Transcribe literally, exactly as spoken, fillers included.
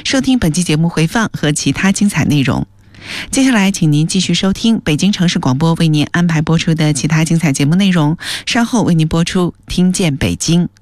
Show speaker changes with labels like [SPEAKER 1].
[SPEAKER 1] 收听本期节目回放和其他精彩内容。接下来请您继续收听北京城市广播为您安排播出的其他精彩节目内容，稍后为您播出听见北京。